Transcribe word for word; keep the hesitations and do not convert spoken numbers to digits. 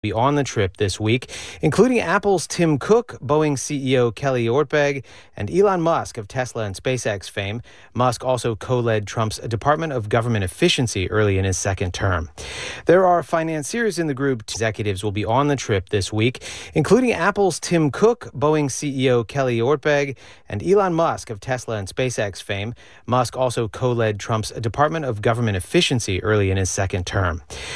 Be on the trip this week, including Apple's Tim Cook, Boeing C E O Kelly Ortberg, and Elon Musk of Tesla and SpaceX fame. Musk also co-led Trump's Department of Government Efficiency early in his second term. There are financiers in the group. Executives will be on the trip this week, including Apple's Tim Cook, Boeing C E O Kelly Ortberg, and Elon Musk of Tesla and SpaceX fame. Musk also co-led Trump's Department of Government Efficiency early in his second term.